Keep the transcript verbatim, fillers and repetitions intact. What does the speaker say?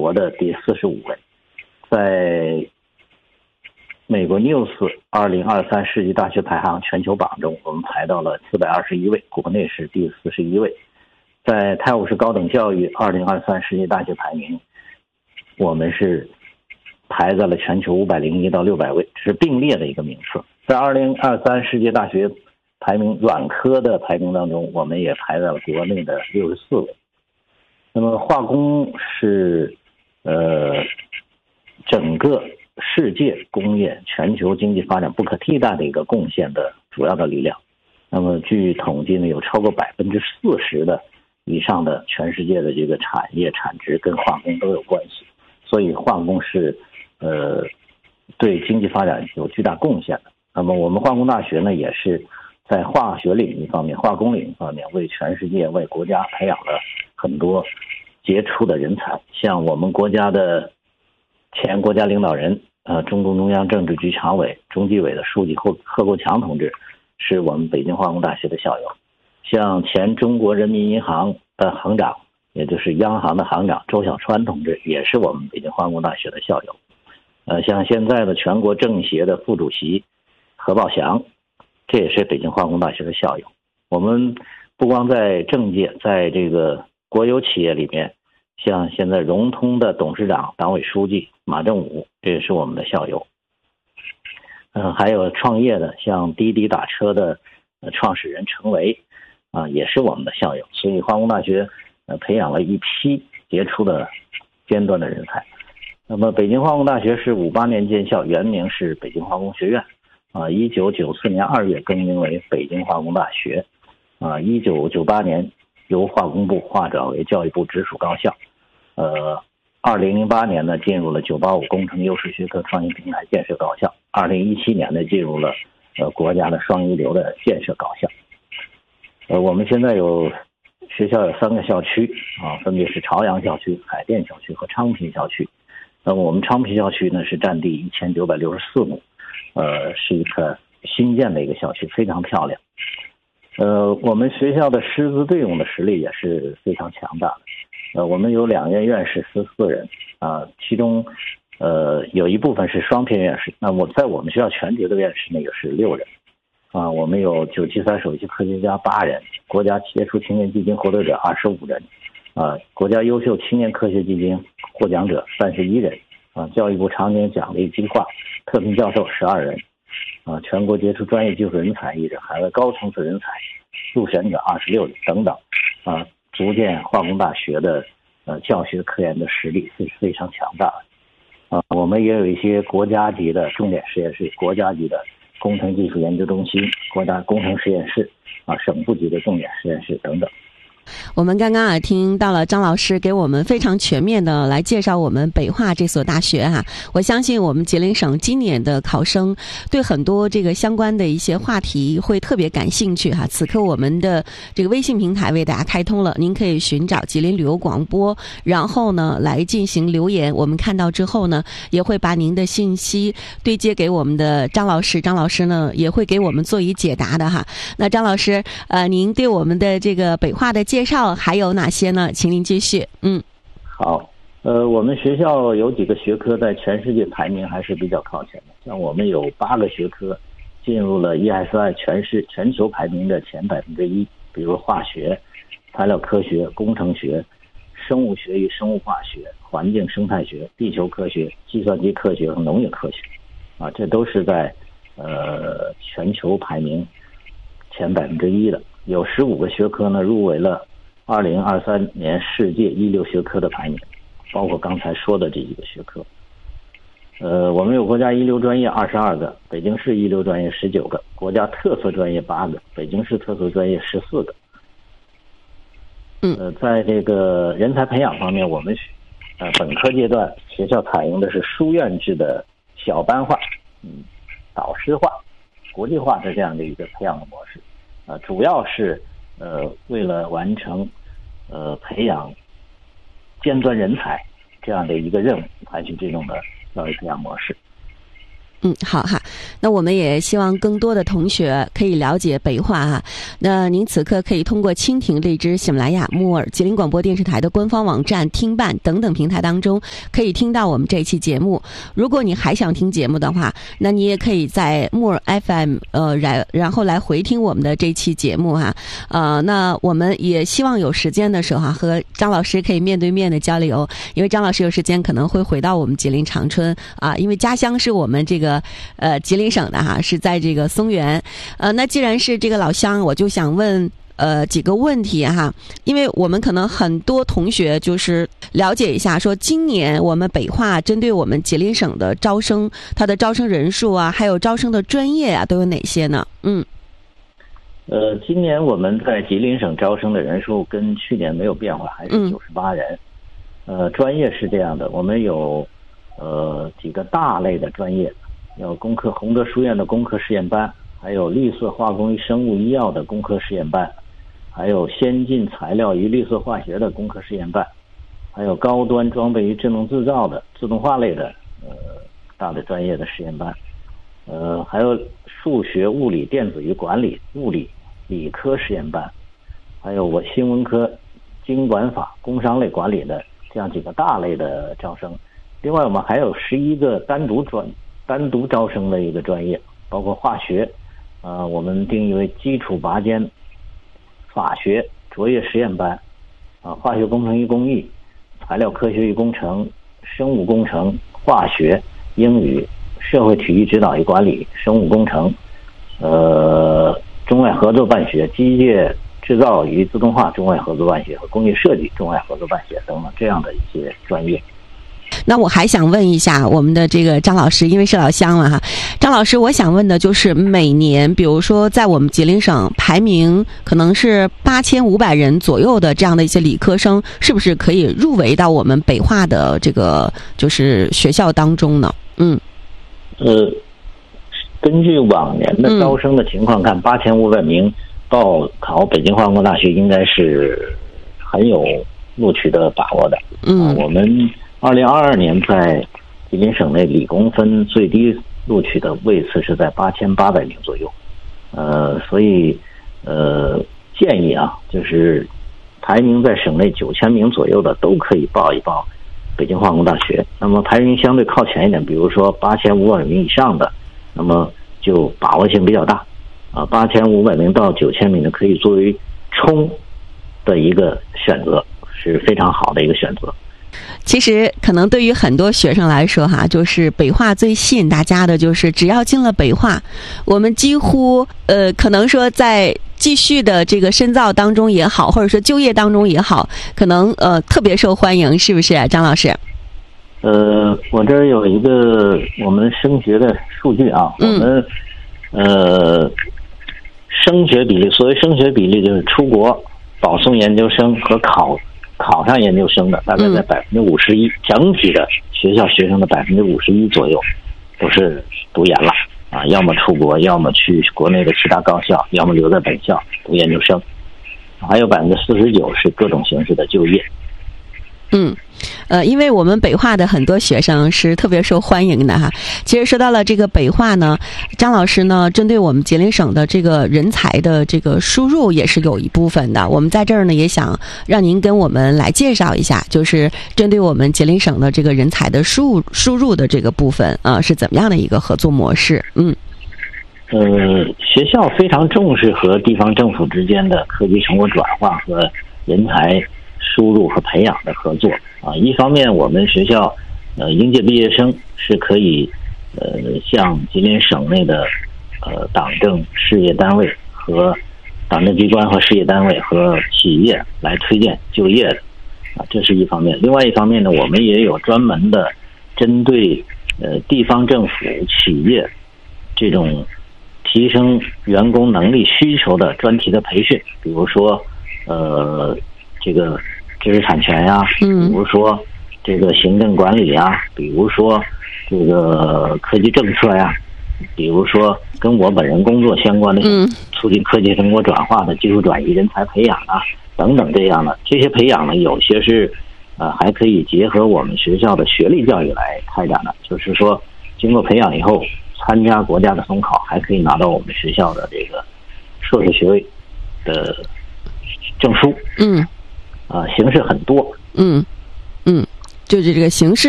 国的第四十五位，在美国 News 二零二三世纪大学排行全球榜中，我们排到了四百二十一位，国内是第四十一位。在泰晤士高等教育二零二三世纪大学排名，我们是排在了全球五百零一到六百位，这是并列的一个名次。在二零二三世界大学排名软科的排名当中，我们也排在了国内的六十四位。那么化工是呃整个世界工业全球经济发展不可替代的一个贡献的主要的力量。那么据统计呢，有超过百分之四十的以上的全世界的这个产业产值跟化工都有关系，所以化工是呃对经济发展有巨大贡献的。那么我们化工大学呢，也是在化学领域方面、化工领域方面为全世界、为国家培养了很多杰出的人才。像我们国家的前国家领导人呃，中共中央政治局常委、中纪委的书记贺贺国强同志是我们北京化工大学的校友。像前中国人民银行的行长，也就是央行的行长周小川同志，也是我们北京化工大学的校友。呃，像现在的全国政协的副主席何宝祥，这也是北京化工大学的校友。我们不光在政界，在这个国有企业里面，像现在融通的董事长、党委书记马正武，这也是我们的校友。嗯、呃，还有创业的，像滴滴打车的、呃、创始人陈维啊、呃，也是我们的校友。所以化工大学呃培养了一批杰出的尖端的人才。那么北京化工大学是五八年建校，原名是北京化工学院啊，一九九四年二月更名为北京化工大学啊，一九九八年由化工部划转为教育部直属高校。呃，二零零八年呢进入了九八五工程优势学科创新平台建设高校，二零一七年呢进入了呃国家的双一流的建设高校。呃，我们现在有学校有三个校区啊，分别是朝阳校区、海淀校区和昌平校区。那么我们昌平校区呢是占地一千九百六十四亩，呃，是一个新建的一个校区，非常漂亮。呃，我们学校的师资对用的实力也是非常强大的。呃，我们有两院院士十四人啊、呃，其中呃有一部分是双片院士。那么在我们学校全职的院士呢也是六人啊、呃，我们有九七三首席科学家八人，国家杰出青年基金获得者二十五人啊、呃，国家优秀青年科学基金获奖者三十一人啊、呃，教育部常年奖励计划特聘教授十二人啊、呃，全国杰出专业技术人才一人，海外高层次人才入选者二十六人等等啊。呃逐渐化工大学的呃教学科研的实力是非常强大的啊、呃，我们也有一些国家级的重点实验室、国家级的工程技术研究中心、国家工程实验室啊、省部级的重点实验室等等。 我们刚刚啊听到了张老师给我们非常全面的来介绍我们北化这所大学哈、啊，我相信我们吉林省今年的考生对很多这个相关的一些话题会特别感兴趣哈、啊。此刻我们的这个微信平台为大家开通了，您可以寻找吉林旅游广播，然后呢来进行留言，我们看到之后呢也会把您的信息对接给我们的张老师，张老师呢也会给我们做以解答的哈。那张老师呃您对我们的这个北化的介绍还有哪些呢？请您继续。嗯， 好，呃，我们学校有几个学科在全世界排名还是比较靠前的，像我们有八个学科进入了 E S I 全市全球排名的前百分之一，比如化学、材料科学、工程学、生物学与生物化学、环境生态学、地球科学、计算机科学和农业科学，啊，这都是在呃全球排名前百分之一的。有十五个学科呢入围了二零二三年世界一流学科的排名，包括刚才说的这几个学科。呃，我们有国家一流专业二十二个，北京市一流专业十九个，国家特色专业八个，北京市特色专业十四个。 嗯， 呃，在这个人才培养方面，我们呃本科阶段学校采用的是书院制的小班化、嗯导师化、国际化的这样的一个培养的模式。呃，主要是呃为了完成呃培养尖端人才这样的一个任务，采取这种的教育培养模式。 嗯，好哈。 那我们也希望更多的同学可以了解北化哈。那您此刻可以通过蜻蜓、荔枝、喜马拉雅、木耳、吉林广播电视台的官方网站、听办等等平台当中，可以听到我们这期节目。如果你还想听节目的话，那你也可以在木耳 F M 呃然然后来回听我们的这期节目哈。呃，那我们也希望有时间的时候哈，和张老师可以面对面的交流，因为张老师有时间可能会回到我们吉林长春啊，因为家乡是我们这个呃吉林省的哈，是在这个松原。呃，那既然是这个老乡，我就想问呃几个问题哈，因为我们可能很多同学就是了解一下，说今年我们北化针对我们吉林省的招生，它的招生人数啊，还有招生的专业啊，都有哪些呢？嗯。 呃，今年我们在吉林省招生的人数跟去年没有变化，还是九十八人。嗯、呃，专业是这样的，我们有呃几个大类的专业，有工科洪德书院的工科实验班，还有绿色化工与生物医药的工科实验班，还有先进材料与绿色化学的工科实验班，还有高端装备与智能制造的自动化类的呃大的专业的实验班，呃还有数学、物理、电子与管理、物理理科实验班，还有我新闻科经管法、工商类管理的这样几个大类的招生。另外我们还有十一个单独专单独招生的一个专业，包括化学，呃我们定义为基础拔尖、法学、卓越实验班，啊化学工程与工艺、材料科学与工程、生物工程、化学、英语、社会体育指导与管理、生物工程，呃中外合作办学、机械制造与自动化中外合作办学和工业设计中外合作办学等等这样的一些专业。 那我还想问一下我们的这个张老师，因为是老乡了哈，张老师，我想问的就是每年，比如说在我们吉林省排名可能是八千五百人左右的这样的一些理科生，是不是可以入围到我们北化的这个就是学校当中呢？嗯， 呃，根据往年的招生的情况看，八千五百名报考北京化工大学应该是很有录取的把握的。嗯、啊，我们二零二二年在吉林省内理工分最低录取的位次是在八千八百名左右。呃，所以呃建议啊，就是排名在省内九千名左右的都可以报一报北京化工大学。那么排名相对靠前一点，比如说八千五百名以上的，那么就把握性比较大啊，八千五百名到九千名的可以作为冲的一个选择，是非常好的一个选择。 其实可能对于很多学生来说哈，就是北化最吸引大家的就是只要进了北化，我们几乎呃可能说在继续的这个深造当中也好，或者说就业当中也好，可能呃特别受欢迎，是不是啊，张老师？ 呃，我这儿有一个我们升学的数据啊， 嗯、 我们呃升学比例，所谓升学比例就是出国保送研究生和考考上研究生的，大概在百分之五十一，整体的学校学生的百分之五十一左右都是读研了啊，要么出国，要么去国内的其他高校，要么留在本校读研究生，还有百分之四十九是各种形式的就业。 嗯，呃，因为我们北化的很多学生是特别受欢迎的哈。其实说到了这个北化呢，张老师呢，针对我们吉林省的这个人才的这个输入也是有一部分的。我们在这儿呢，也想让您跟我们来介绍一下，就是针对我们吉林省的这个人才的输入输入的这个部分啊、呃，是怎么样的一个合作模式？嗯， 呃，学校非常重视和地方政府之间的科技成果转化和人才输入和培养的合作啊，一方面我们学校呃应届毕业生是可以呃向吉林省内的呃党政事业单位和党政机关和事业单位和企业来推荐就业的啊，这是一方面。另外一方面呢，我们也有专门的针对呃地方政府企业这种提升员工能力需求的专题的培训，比如说呃这个知识产权呀，比如说这个行政管理呀，比如说这个科技政策呀，比如说跟我本人工作相关的促进科技成果转化的技术转移、人才培养啊等等这样的这些培养呢，有些是呃还可以结合我们学校的学历教育来开展的，就是说经过培养以后， 参加国家的总考，还可以拿到我们学校的这个硕士学位的证书。 嗯， 啊、呃，形式很多。 嗯嗯，就是这个形式